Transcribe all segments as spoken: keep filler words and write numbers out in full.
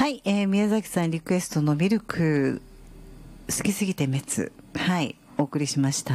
はい、えー、宮崎さんリクエストのミルク好きすぎて滅、はいお送りしました。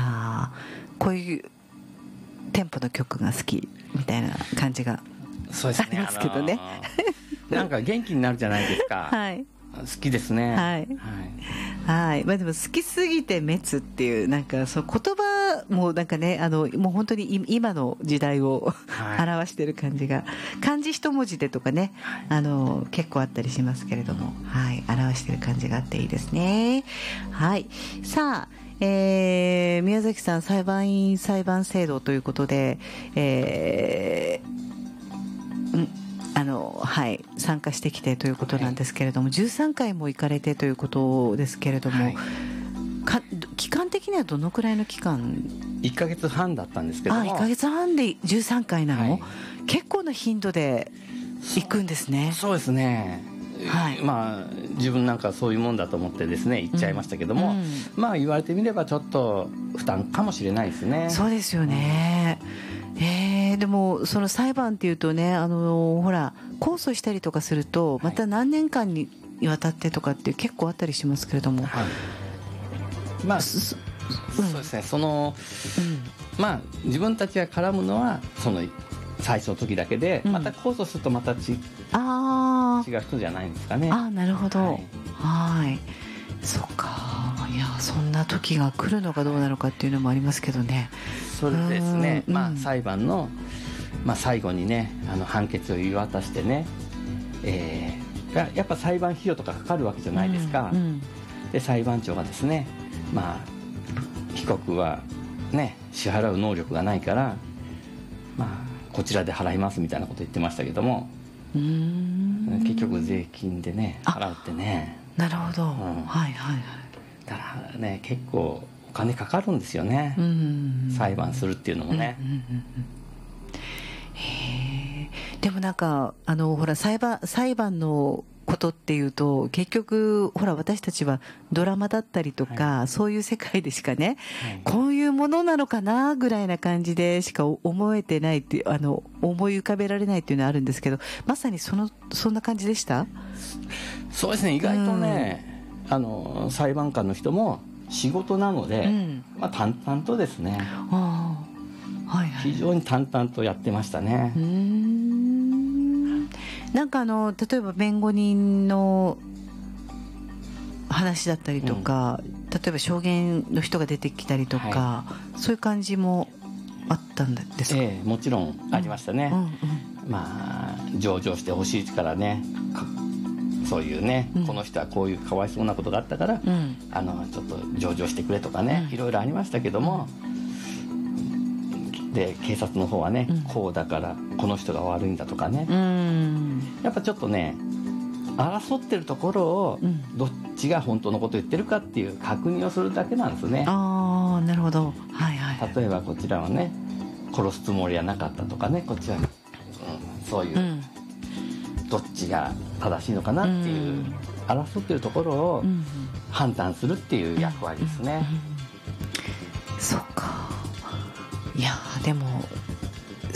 こういうテンポの曲が好きみたいな感じがそうですね、 ありますけどね、 あのー、なんか元気になるじゃないですか。 はい好きですね。 はい、はいはい、まあ、でも好きすぎて滅っていうなんかその言葉もなんかね、あのもう本当に今の時代を、はい、表してる感じが漢字一文字でとかね、はい、あの結構あったりしますけれども、はい、表してる感じがあっていいですね。はい、さあ、えー、宮崎さん裁判員裁判制度ということで、えー、うんあのはい、参加してきてということなんですけれども、はい、じゅうさんかいも行かれてということですけれども、はい、か期間的にはどのくらいの期間？ いっかげつはんだったんですけども。あ、 いっかげつはんでじゅうさんかいなの、はい、結構な頻度で行くんですね。 そうですね、はい、まあ自分なんかそういうもんだと思ってですね行っちゃいましたけども、うんうん、まあ言われてみればちょっと負担かもしれないですね。 そうですよね、うん、えー、でもその裁判っていうとね、あのほら控訴したりとかするとまた何年間にわたってとかって結構あったりしますけれども、はい、 まあそ、うん、そうですね、その、うん、まあ自分たちが絡むのはその最初の時だけで、うん、また控訴するとまたちあ違う人じゃないんですかね。 あ、なるほど、はい、はい、そっか、いやそんな時が来るのかどうなのかっていうのもありますけどね。 それですね、まあ、裁判の、まあ、最後にねあの判決を言い渡してね、えー、やっぱ裁判費用とかかかるわけじゃないですか、うんうん、で裁判長がですね、まあ、被告はね支払う能力がないから、まあ、こちらで払いますみたいなこと言ってましたけども、うーん結局税金でね払うってね。 なるほど、うん、はいはいはい。 だからね結構お金かかるんですよね、うん、裁判するっていうのもね、うんうんうん、 へー。でもなんかあのほら裁判裁判のことっていうと結局ほら私たちはドラマだったりとか、はい、そういう世界でしかね、はい、こういうものなのかなぐらいな感じでしか思えてないっていう、あの思い浮かべられないっていうのはあるんですけど、まさにそのそんな感じでした？ そうですね、意外とね、うん、あの裁判官の人も仕事なので、うん、まあ、淡々とですね、あ、はいはい、非常に淡々とやってましたね。うーん、なんかあの例えば弁護人の話だったりとか、うん、例えば証言の人が出てきたりとか、はい、そういう感じもあったんですか？ ええ、もちろんありましたね、うんうんうん、まあ上場してほしいからね、そういうね、うん、この人はこういうかわいそうなことがあったから、うん、あのちょっと上場してくれとかね、うん、いろいろありましたけども、で警察の方はね、うん、こうだからこの人が悪いんだとかね、うん、やっぱちょっとね争ってるところをどっちが本当のことを言ってるかっていう確認をするだけなんですね。 ああ、なるほど、はいはい、 例えばこちらはね殺すつもりはなかったとかね、こっちは、うん、そういう、うん、どっちが正しいのかなっていう、うん、争ってるところを判断するっていう役割ですね、 うんうんうん、そっか。いやでも